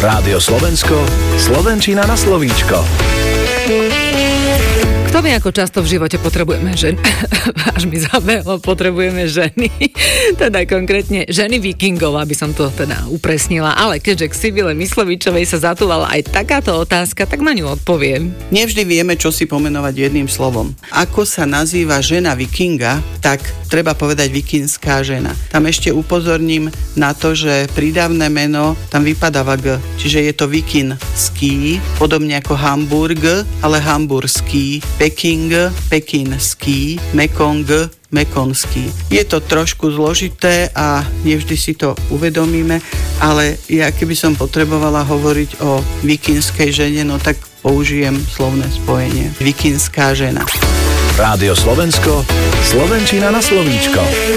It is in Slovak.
Rádio Slovensko, slovenčina na slovíčko. Kto vie, ako často v živote potrebujeme ženy? Až mi zabehlo, potrebujeme ženy. Teda konkrétne ženy vikingov, aby som to teda upresnila. Ale keďže k Sibyle Myslovičovej sa zatúvala aj takáto otázka, tak na ňu odpoviem. Nevždy vieme, čo si pomenovať jedným slovom. Ako sa nazýva žena vikinga, tak treba povedať vikinská žena. Tam ešte upozorním na to, že prídavné meno tam vypadáva G. Čiže je to vikinský, podobne ako Hamburg, ale hamburský, Peking, pekinský, Mekong, mekonský. Je to trošku zložité a nevždy si to uvedomíme, ale ja keby som potrebovala hovoriť o vikinskej žene, no tak použijem slovné spojenie. Vikinská žena. Rádio Slovensko, slovenčina na slovíčko.